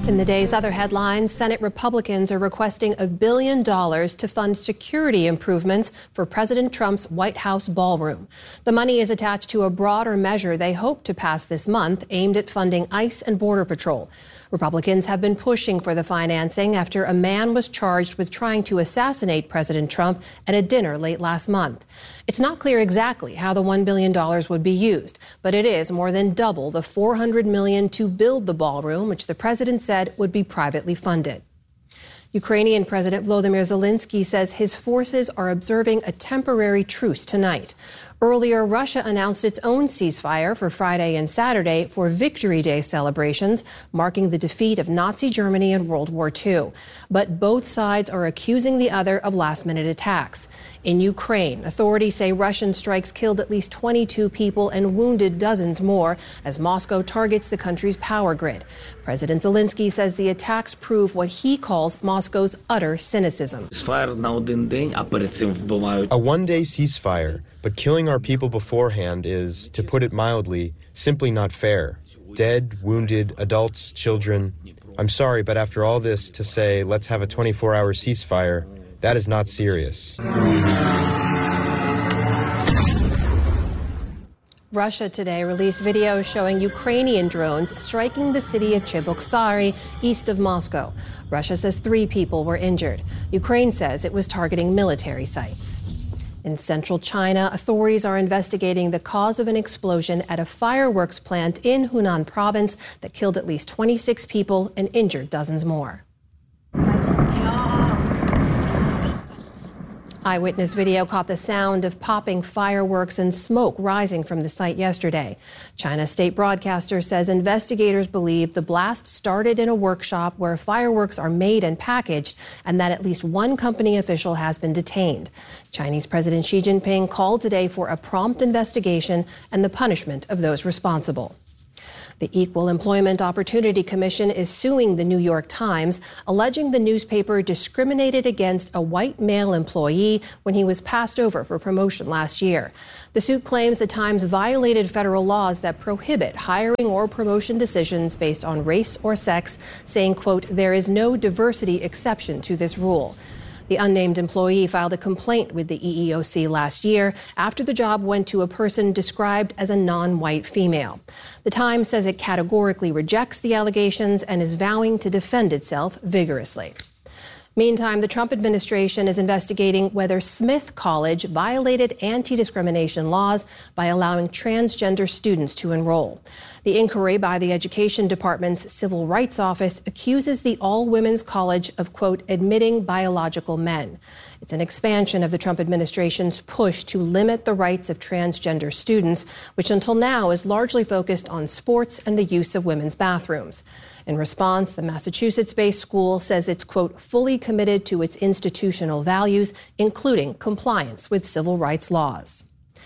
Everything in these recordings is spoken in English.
In the day's other headlines, Senate Republicans are requesting $1 billion to fund security improvements for President Trump's White House ballroom. The money is attached to a broader measure they hope to pass this month aimed at funding ICE and Border Patrol. Republicans have been pushing for the financing after a man was charged with trying to assassinate President Trump at a dinner late last month. It's not clear exactly how the $1 billion would be used, but it is more than double the $400 million to build the ballroom, which the president said would be privately funded. Ukrainian President Volodymyr Zelensky says his forces are observing a temporary truce tonight. Earlier, Russia announced its own ceasefire for Friday and Saturday for Victory Day celebrations, marking the defeat of Nazi Germany in World War II. But both sides are accusing the other of last-minute attacks. In Ukraine, authorities say Russian strikes killed at least 22 people and wounded dozens more as Moscow targets the country's power grid. President Zelensky says the attacks prove what he calls Moscow's utter cynicism. A one-day ceasefire, but killing our people beforehand is, to put it mildly, simply not fair. Dead, wounded, adults, children. I'm sorry, but after all this, to say, let's have a 24-hour ceasefire, that is not serious. Russia today released videos showing Ukrainian drones striking the city of Cheboksary, east of Moscow. Russia says 3 people were injured. Ukraine says it was targeting military sites. In central China, authorities are investigating the cause of an explosion at a fireworks plant in Hunan province that killed at least 26 people and injured dozens more. Eyewitness video caught the sound of popping fireworks and smoke rising from the site yesterday. China's state broadcaster says investigators believe the blast started in a workshop where fireworks are made and packaged, and that at least one company official has been detained. Chinese President Xi Jinping called today for a prompt investigation and the punishment of those responsible. The Equal Employment Opportunity Commission is suing the New York Times, alleging the newspaper discriminated against a white male employee when he was passed over for promotion last year. The suit claims the Times violated federal laws that prohibit hiring or promotion decisions based on race or sex, saying, quote, there is no diversity exception to this rule. The unnamed employee filed a complaint with the EEOC last year after the job went to a person described as a non-white female. The Times says it categorically rejects the allegations and is vowing to defend itself vigorously. Meantime, the Trump administration is investigating whether Smith College violated anti-discrimination laws by allowing transgender students to enroll. The inquiry by the Education Department's Civil Rights Office accuses the all-women's college of, quote, admitting biological men. It's an expansion of the Trump administration's push to limit the rights of transgender students, which until now is largely focused on sports and the use of women's bathrooms. In response, the Massachusetts-based school says it's, quote, fully committed to its institutional values, including compliance with civil rights laws.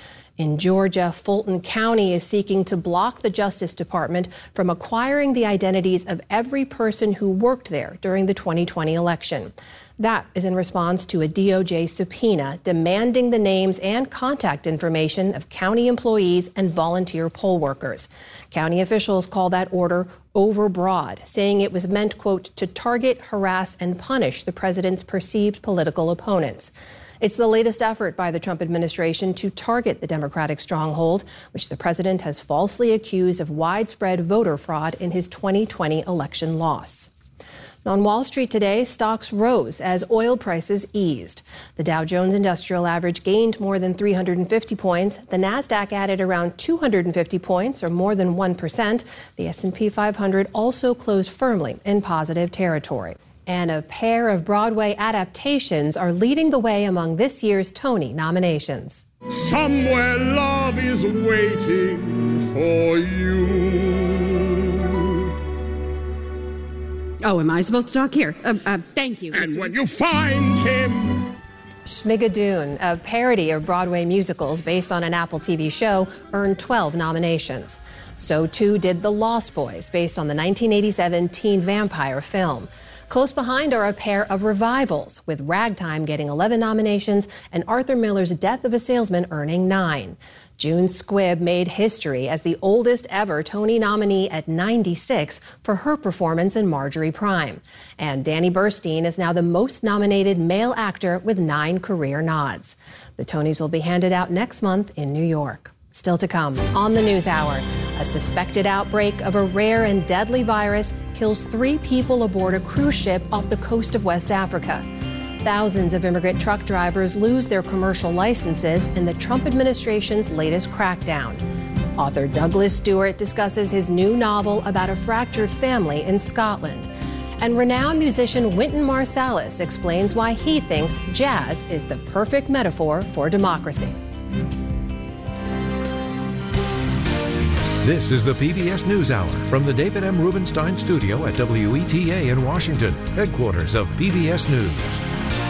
In Georgia, Fulton County is seeking to block the Justice Department from acquiring the identities of every person who worked there during the 2020 election. That is in response to a DOJ subpoena demanding the names and contact information of county employees and volunteer poll workers. County officials call that order overbroad, saying it was meant, quote, to target, harass, and punish the president's perceived political opponents. It's the latest effort by the Trump administration to target the Democratic stronghold, which the president has falsely accused of widespread voter fraud in his 2020 election loss. On Wall Street today, stocks rose as oil prices eased. The Dow Jones Industrial Average gained more than 350 points. The Nasdaq added around 250 points, or more than 1%. The S&P 500 also closed firmly in positive territory. And a pair of Broadway adaptations are leading the way among this year's Tony nominations. Somewhere love is waiting for you. Oh, am I supposed to talk here? Thank you. And when you find him... Schmigadoon, a parody of Broadway musicals based on an Apple TV show, earned 12 nominations. So too did The Lost Boys, based on the 1987 teen vampire film. Close behind are a pair of revivals, with Ragtime getting 11 nominations and Arthur Miller's Death of a Salesman earning 9. June Squibb made history as the oldest ever Tony nominee at 96 for her performance in Marjorie Prime. And Danny Burstein is now the most nominated male actor with 9 career nods. The Tonys will be handed out next month in New York. Still to come on the News Hour, a suspected outbreak of a rare and deadly virus kills 3 people aboard a cruise ship off the coast of West Africa. Thousands of immigrant truck drivers lose their commercial licenses in the Trump administration's latest crackdown. Author Douglas Stewart discusses his new novel about a fractured family in Scotland. And renowned musician Wynton Marsalis explains why he thinks jazz is the perfect metaphor for democracy. This is the PBS NewsHour from the David M. Rubenstein studio at WETA in Washington, headquarters of PBS News.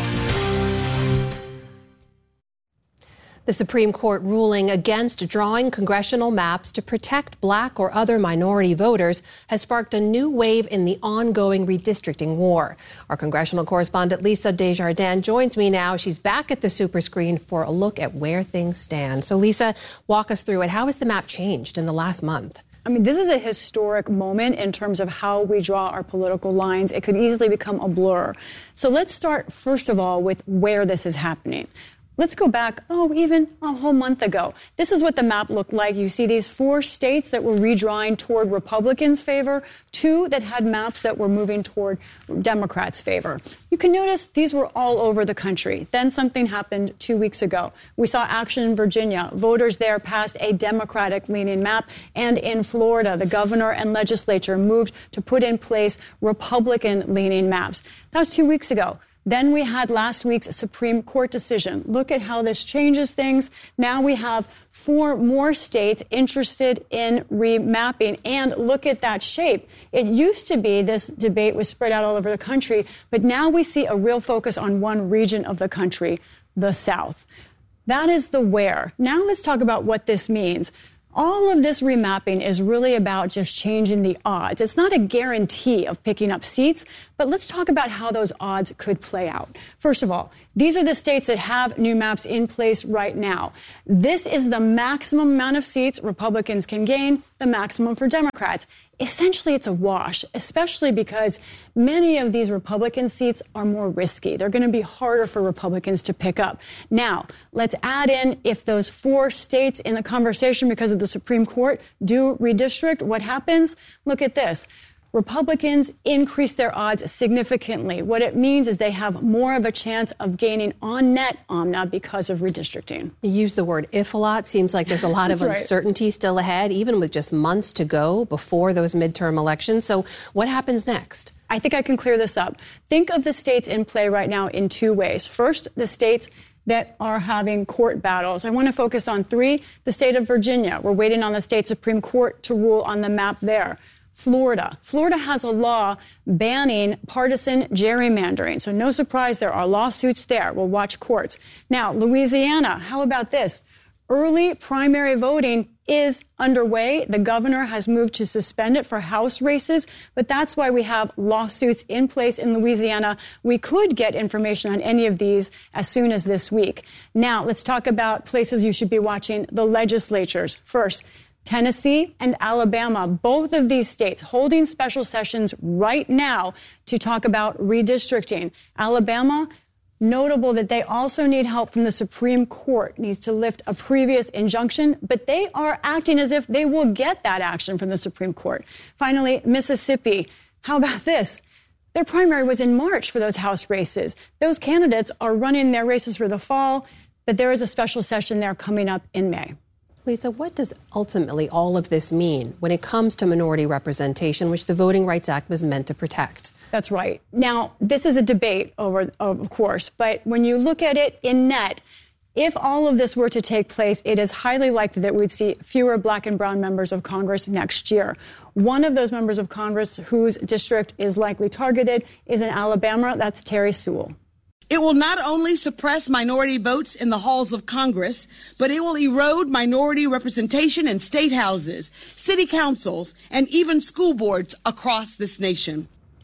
The Supreme Court ruling against drawing congressional maps to protect Black or other minority voters has sparked a new wave in the ongoing redistricting war. Our congressional correspondent Lisa Desjardins joins me now. She's back at the super screen for a look at where things stand. So Lisa, walk us through it. How has the map changed in the last month? I mean, this is a historic moment in terms of how we draw our political lines. It could easily become a blur. So let's start, first of all, with where this is happening. Let's go back, even a whole month ago. This is what the map looked like. You see these 4 states that were redrawing toward Republicans' favor, 2 that had maps that were moving toward Democrats' favor. You can notice these were all over the country. Then something happened 2 weeks ago. We saw action in Virginia. Voters there passed a Democratic-leaning map. And in Florida, the governor and legislature moved to put in place Republican-leaning maps. That was 2 weeks ago. Then we had last week's Supreme Court decision. Look at how this changes things. Now we have 4 more states interested in remapping. And look at that shape. It used to be this debate was spread out all over the country, but now we see a real focus on one region of the country, the South. That is the where. Now let's talk about what this means. All of this remapping is really about just changing the odds. It's not a guarantee of picking up seats, but let's talk about how those odds could play out. First of all, these are the states that have new maps in place right now. This is the maximum amount of seats Republicans can gain, the maximum for Democrats. Essentially, it's a wash, especially because many of these Republican seats are more risky. They're going to be harder for Republicans to pick up. Now, let's add in if those 4 states in the conversation because of the Supreme Court do redistrict, what happens? Look at this. Republicans increase their odds significantly. What it means is they have more of a chance of gaining on net omna because of redistricting. You use the word if a lot. Seems like there's a lot of uncertainty still ahead, even with just months to go before those midterm elections. So what happens next? I think I can clear this up. Think of the states in play right now in 2 ways. First, the states that are having court battles. I want to focus on 3. The state of Virginia. We're waiting on the state Supreme Court to rule on the map there. Florida. Florida has a law banning partisan gerrymandering. So no surprise, there are lawsuits there. We'll watch courts. Now, Louisiana, how about this? Early primary voting is underway. The governor has moved to suspend it for House races, but that's why we have lawsuits in place in Louisiana. We could get information on any of these as soon as this week. Now, let's talk about places you should be watching, the legislatures. First, Tennessee and Alabama, both of these states holding special sessions right now to talk about redistricting. Alabama, notable that they also need help from the Supreme Court, needs to lift a previous injunction, but they are acting as if they will get that action from the Supreme Court. Finally, Mississippi, how about this? Their primary was in March for those House races. Those candidates are running their races for the fall, but there is a special session there coming up in May. Lisa, what does ultimately all of this mean when it comes to minority representation, which the Voting Rights Act was meant to protect? That's right. Now, this is a debate, of course, but when you look at it in net, if all of this were to take place, it is highly likely that we'd see fewer Black and brown members of Congress next year. One of those members of Congress whose district is likely targeted is in Alabama. That's Terry Sewell. It will not only suppress minority votes in the halls of Congress, but it will erode minority representation in state houses, city councils, and even school boards across this nation.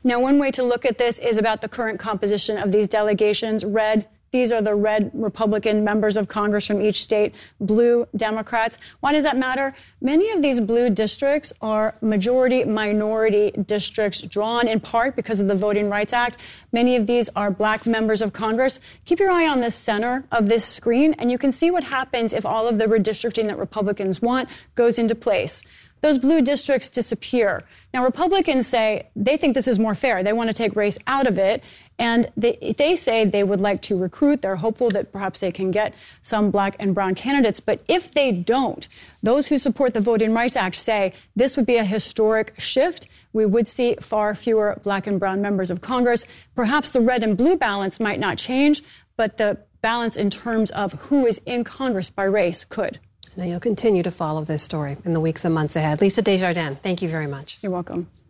Now, one way to look at this is about the current composition of these delegations. Red, these are the red Republican members of Congress from each state, blue Democrats. Why does that matter? Many of these blue districts are majority-minority districts drawn in part because of the Voting Rights Act. Many of these are black members of Congress. Keep your eye on the center of this screen, and you can see what happens if all of the redistricting that Republicans want goes into place. Those blue districts disappear. Now, Republicans say they think this is more fair. They want to take race out of it. And they say they would like to recruit. They're hopeful that perhaps they can get some black and brown candidates. But if they don't, those who support the Voting Rights Act say this would be a historic shift. We would see far fewer black and brown members of Congress. Perhaps the red and blue balance might not change, but the balance in terms of who is in Congress by race could. Now, you'll continue to follow this story in the weeks and months ahead. Lisa Desjardins, thank you very much. You're welcome.